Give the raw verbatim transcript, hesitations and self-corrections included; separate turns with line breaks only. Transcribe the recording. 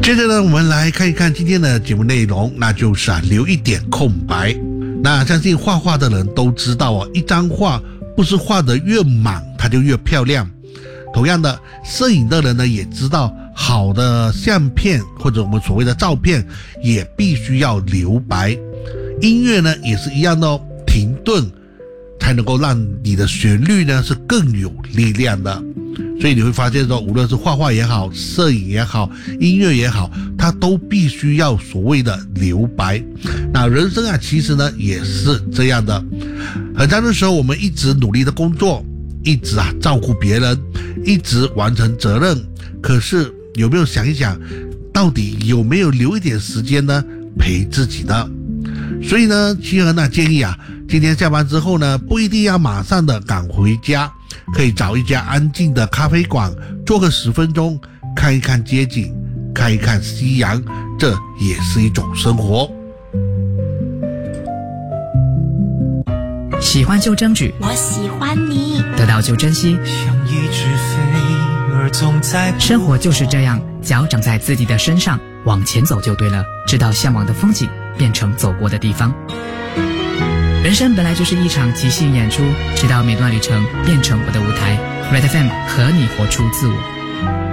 接着呢，我们来看一看今天的节目内容，那就是啊，留一点空白。那相信画画的人都知道啊，一张画不是画得越满，它就越漂亮。同样的，摄影的人呢也知道，好的相片或者我们所谓的照片也必须要留白。音乐呢也是一样的哦，停顿才能够让你的旋律呢是更有力量的。所以你会发现说，无论是画画也好，摄影也好，音乐也好，它都必须要所谓的留白。那人生啊，其实呢也是这样的。很长的时候，我们一直努力的工作，一直啊照顾别人，一直完成责任，可是有没有想一想，到底有没有留一点时间呢陪自己呢？所以呢，七和呢建议啊，今天下班之后呢，不一定要马上的赶回家，可以找一家安静的咖啡馆，坐个十分钟，看一看街景，看一看夕阳，这也是一种生活。
喜欢就争取，
我喜欢你，
得到就珍惜。
像一只飞儿总在，
生活就是这样，脚长在自己的身上，往前走就对了，直到向往的风景变成走过的地方。人生本来就是一场即兴演出，直到每段旅程变成我的舞台。Red F M 和你活出自我。